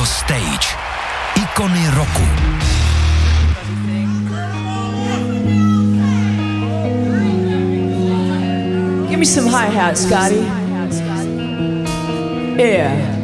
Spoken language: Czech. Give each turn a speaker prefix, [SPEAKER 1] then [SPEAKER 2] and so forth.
[SPEAKER 1] Stage. Ikony roku.
[SPEAKER 2] Give me some hi-hat, Scotty. Yeah.